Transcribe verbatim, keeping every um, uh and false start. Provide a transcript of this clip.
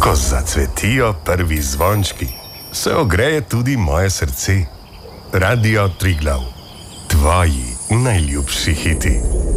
Ko zacvetijo prvi zvončki, se ogreje tudi moje srce. Radio Triglav, tvoji najljubši hiti.